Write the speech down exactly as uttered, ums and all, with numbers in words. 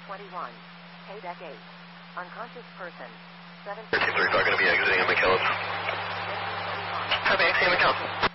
twenty-one. K-Deck eight. Unconscious person. seven. thirteen thirty-five going to be exiting at McKellis. fifteen twenty-one. Copy, exiting McKellis.